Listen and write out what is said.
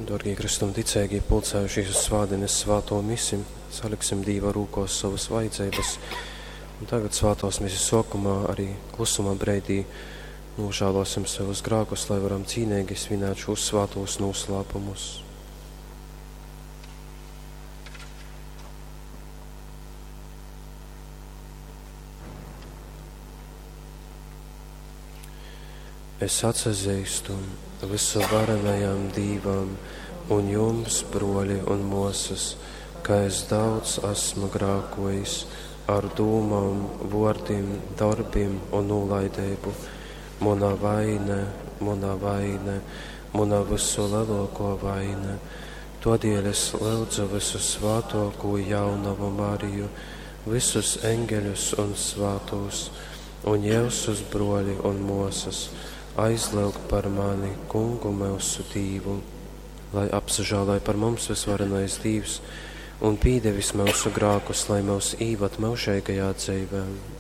Dorgie Kristum ticēgie, pulcējušies uz svādienes svāto misi, saliksim Dīva rūkos savas vajadzības. Un tagad svātos misijas sokumā arī klusumā breidī nožālosim savus grākus, lai varam cīnīgi svinēt šos svātos noslēpumus. Es atsazīstu visu varenajām dīvām un jums, broļi un mosas, ka es daudz esmu grākojis ar dūmām, vārdiem, darbiem un nolaidību. Mana vaina, mana visu lielāko vaina. Todēļ es lūdzu visu svātoko jaunavu Mariju, visus eņģeļus un svātos, un Jēzus broļi un mosas, aizlūgt par mani, kungu mūsu Dīvu, lai apsažālai par mums visvarenais Dievs un pīdevis mūsu grākus, lai mūs īvat mūžīgajā dzīvē.